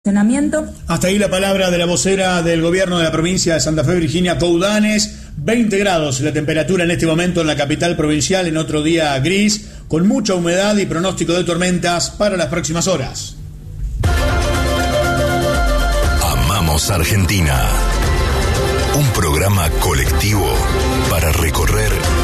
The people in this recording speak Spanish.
Hasta ahí la palabra de la vocera del gobierno de la provincia de Santa Fe, Virginia Coudanes. 20 grados la temperatura en este momento en la capital provincial, en otro día gris, con mucha humedad y pronóstico de tormentas para las próximas horas. Amamos Argentina. Un programa colectivo para recorrer